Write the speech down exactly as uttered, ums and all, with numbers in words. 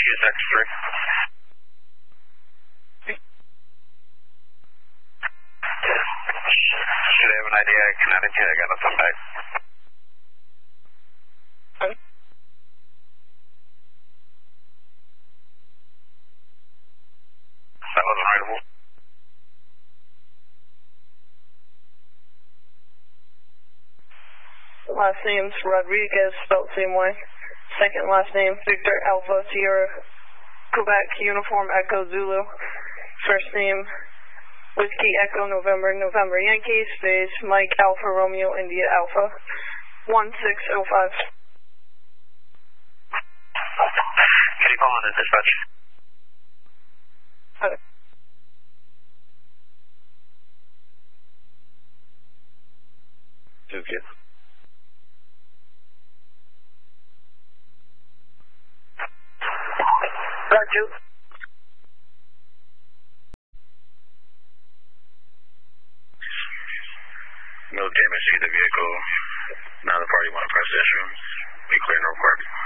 Use X three. Should have an idea, Connecticut. I got nothing back. Okay. That wasn't writable. Last name's Rodriguez, spelled same way. Second last name, Victor Alpha Sierra Quebec Uniform Echo Zulu. First name, Whiskey Echo November November Yankee space Mike Alpha Romeo India Alpha one six oh five. Can you call on the dispatch? Okay. Two kids. Roger. No damage to the vehicle. Now the party want to press the issue. Be clear, no report.